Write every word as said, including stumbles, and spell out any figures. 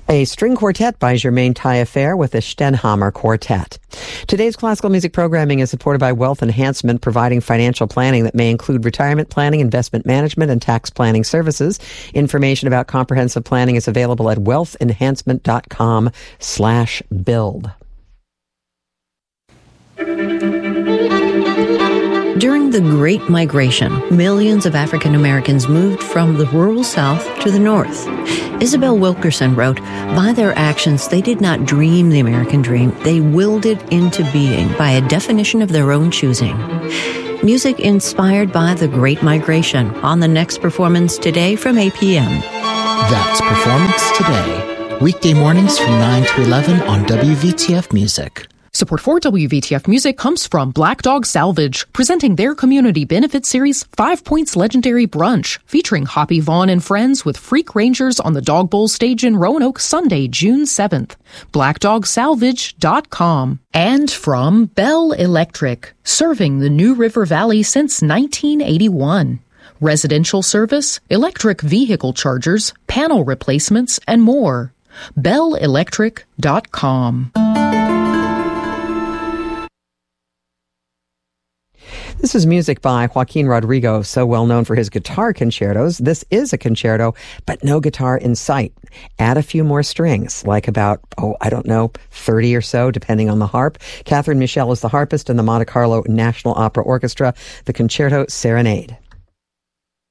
A string quartet by Germaine Taillefer with the Stenhamer Quartet. Today's classical music programming is supported by Wealth Enhancement, providing financial planning that may include retirement planning, investment management, and tax planning services. Information about comprehensive planning is available at wealthenhancement.com slash build. During the Great Migration, millions of African Americans moved from the rural South to the North. Isabel Wilkerson wrote, "By their actions, they did not dream the American dream. They willed it into being by a definition of their own choosing." Music inspired by the Great Migration on the next Performance Today from eight p.m. That's Performance Today, weekday mornings from nine to eleven on W V T F Music. Support for W V T F Music comes from Black Dog Salvage, presenting their community benefit series Five Points Legendary Brunch, featuring Hoppy Vaughn and friends with Freak Rangers on the Dog Bowl stage in Roanoke Sunday, June seventh. black dog salvage dot com. And from Bell Electric, serving the New River Valley since nineteen eighty-one. Residential service, electric vehicle chargers, panel replacements, and more. bell electric dot com. This is music by Joaquin Rodrigo, so well known for his guitar concertos. This is a concerto, but no guitar in sight. Add a few more strings, like about, oh, I don't know, thirty or so, depending on the harp. Catherine Michel is the harpist in the Monte Carlo National Opera Orchestra, the Concerto Serenade.